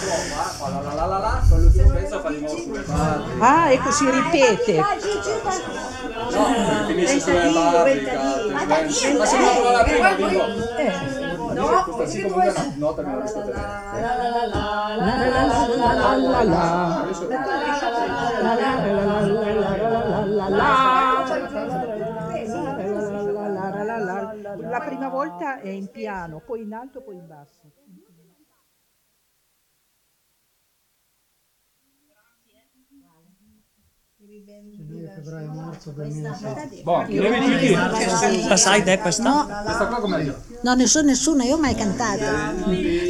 fa la la la la la, con l'ultimo pezzo fa di nuovo sulle parti. Ah, ecco, si ripete. No, finisce sulle parti, ma se non la prima dico. No, questa comunque è una nota che non riesco a tenere. La prima volta è in piano, poi in alto, poi in basso. Febbraio-marzo 2007. Boh, levi Passai te questa? Questa qua com'è? No, nessuna, io ho mai cantato.